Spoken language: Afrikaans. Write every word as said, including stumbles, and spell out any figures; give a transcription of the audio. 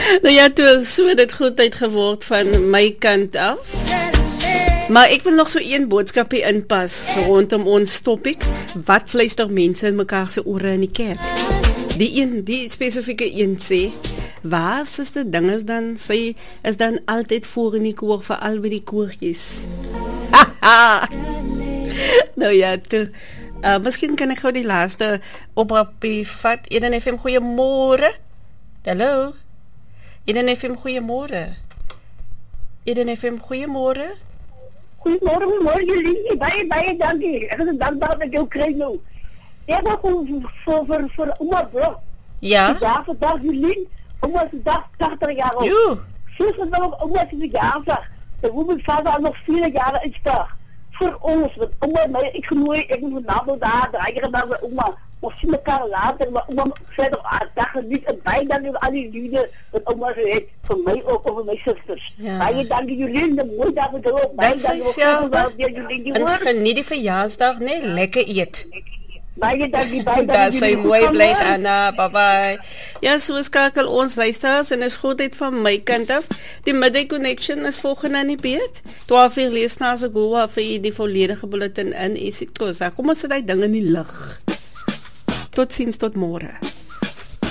Nou ja, toe so dit goed uitgeword van my kant af. Maar ek wil nog so een boodskapie inpas rondom ons topic. Wat fluister mense in mekaar se ore in die kerk? Die een, die spesifieke een sê, waar is die ding is dan, sy is dan altyd voor in die koor, veral by die koortjies. Nou ja, toe, uh, miskien kan ek gou die laaste oproepie vat. Eden F M, goeiemôre. Hallo. Eden F M, goeiemôre. Eden F M, goeiemôre. Goeiemôre, goeiemôre jullie. Baie, baie dankie. Ek is dankbaar dat ek jou kry nou. Ek wil gewoon voor, voor, voor oma Blok. Ja? Vandaag, vandaag jullie. Oma is vandaag tachtig jaar oud. Jo. Soos vandaag, oma is die jaar. Ik moet mijn vader al nog vier jaar uitstaag. Voor ons, want oma mij, ik genooi, ik moet vanavond daar, draaien naar mijn oma. We zien elkaar later, maar oma zei nog aan dagen niet. En wij danken al die lieden, dat oma zo heeft. Voor mij ook, en voor mijn zusters. Ja. Wij danken jullie, de mooie dagen erop. Wij Dit danken is selfde. jullie. En geniet die verjaarsdag, nee, lekker eet. Baie dankie, baie dankie. Dat sy mooi bly, Anna, bye bye. Ja, so skakel ons luisteraars en is goedheid van my kant af. Die Midday Connection is volgende aan die beurt. twaalf uur lees na so goeie vir die volledige bulletin in Isikosa. Kom ons sit hy ding in die lig. Tot ziens, tot môre.